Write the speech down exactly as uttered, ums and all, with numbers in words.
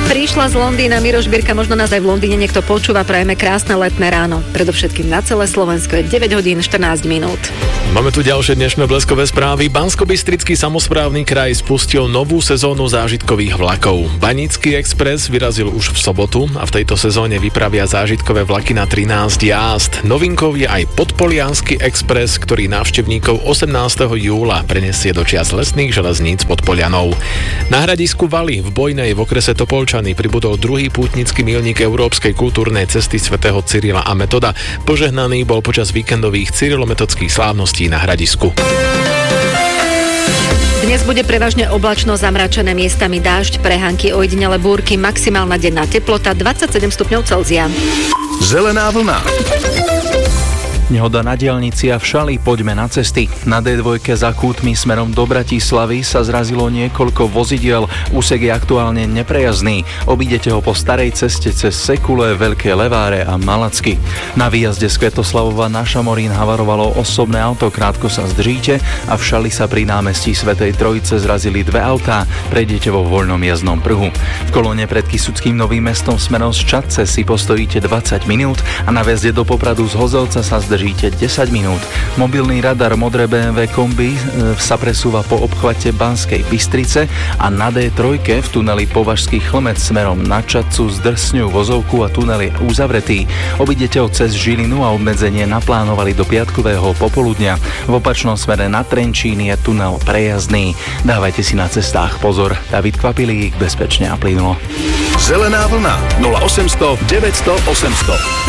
Prišla z Londýna Miroš Birka, možno nás aj v Londýne niekto počúva, prajeme krásne letné ráno. Predovšetkým na celé Slovensko je deväť hodín štrnásť minút. Máme tu ďalšie dnešné bleskové správy. Banskobystrický samosprávny kraj spustil novú sezónu zážitkových vlakov. Banícky Express vyrazil už v sobotu a v tejto sezóne vypravia zážitkové vlaky na trinásť jazd. Novinkou je aj Podpoliansky Express, ktorý návštevníkov osemnásteho júla prenesie do čias lesných železníc pod Polianou. Na hradisku Valy v Bojnej v okrese Topolčany pribudol druhý pútnický míľnik európskej kultúrnej cesty svätého Cyrila a Metoda. Požehnaný bol počas víkendových cyrilometodských slávností na hradisku. Dnes bude prevažne oblačno, zamračené, miestami dážď, prehánky, ojedinele búrky, maximálna denná teplota dvadsaťsedem stupňov Celzia. Zelená vlna. Nehoda na diaľnici a v Šali, poďme na cesty. Na dé dva za Kútmi smerom do Bratislavy sa zrazilo niekoľko vozidiel. Úsek je aktuálne neprejazdný. Obídete ho po starej ceste cez Sekule, Veľké Leváre a Malacky. Na výjazde z Kvetoslavova na Šamorín havarovalo osobné auto, krátko sa zdržíte a v Šali sa pri námestí Svätej Trojice zrazili dve autá. Prejdete vo voľnom jazdnom pruhu. V kolóne pred Kysuckým Novým Mestom smerom z Čadce si postojíte dvadsať minút a na vjazde do Popradu z Hozelca sa zdržíte Držíte desať minút. Mobilný radar modré bé em vé kombi sa presúva po obchvate Banskej Bystrice a na dé tri v tuneli Považský Chlmec smerom na Čadcu s drsňou vozovku a tunel je uzavretý. Obidete ho cez Žilinu a obmedzenie naplánovali do piatkového popoludnia. V opačnom smere na Trenčín je tunel prejazdný. Dávajte si na cestách pozor. David Kvapilík, bezpečne a plynulo. Zelená vlna nula osemsto deväťsto osemsto.